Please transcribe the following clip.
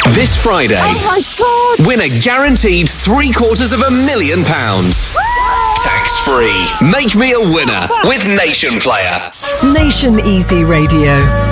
This Friday, Oh my God! win a guaranteed £750,000. Tax-free. Make me a winner with Nation Player. Nation Easy Radio.